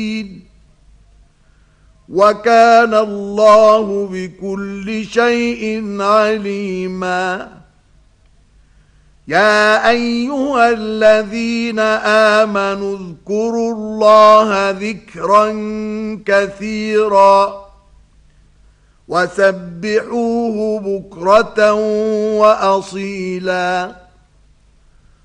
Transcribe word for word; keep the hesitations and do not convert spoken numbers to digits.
وكان الله بكل شيء عليما يا أيها الذين آمنوا اذكروا الله ذكرا كثيرا وسبحوه بكرة وأصيلا